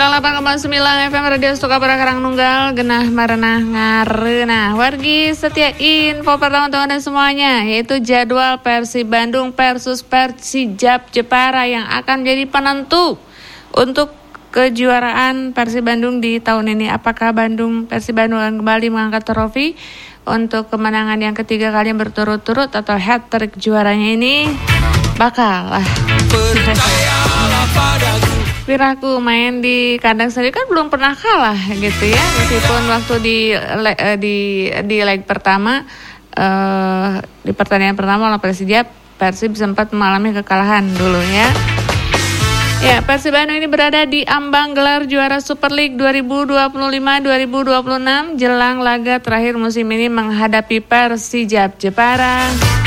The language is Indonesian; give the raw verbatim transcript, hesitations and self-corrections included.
delapan koma sembilan F M Radio Suka Karang Nunggal genah marenah ngareunah. Wargi setia info pertama untuk Anda semuanya, yaitu jadwal Persib Bandung versus Persijap Jepara yang akan jadi penentu untuk kejuaraan Persib Bandung di tahun ini. Apakah Bandung Persib Bandung akan kembali mengangkat trofi untuk kemenangan yang ketiga kali berturut-turut atau hat-trick juaranya ini? Bakal lah. Piraku main di kandang sendiri kan belum pernah kalah gitu ya, meskipun waktu di di di leg pertama uh, di pertandingan pertama lawan Persijap, Persib sempat mengalami kekalahan dulu ya. Ya, Persib Bandung ini berada di ambang gelar juara Super League dua ribu dua puluh lima dua ribu dua puluh enam jelang laga terakhir musim ini menghadapi Persijap Jepara.